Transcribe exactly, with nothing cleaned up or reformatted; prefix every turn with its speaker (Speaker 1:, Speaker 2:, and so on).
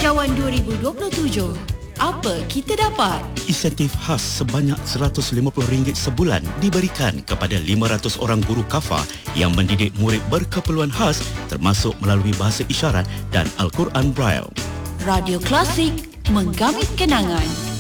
Speaker 1: Belanjawan dua ribu dua puluh tujuh. Apa kita dapat?
Speaker 2: Insentif khas sebanyak seratus lima puluh ringgit sebulan diberikan kepada lima ratus orang guru kafa yang mendidik murid berkeperluan khas termasuk melalui bahasa isyarat dan Al-Quran Braille.
Speaker 1: Radio Klasik, menggamit kenangan.